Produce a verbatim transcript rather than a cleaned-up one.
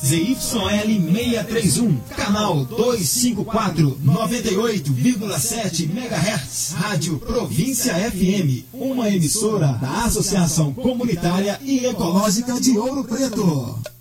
Z Y L seiscentos e trinta e um, canal duzentos e cinquenta e quatro, noventa e oito vírgula sete megahertz, Rádio Província F M, uma emissora da Associação Comunitária e Ecológica de Ouro Preto.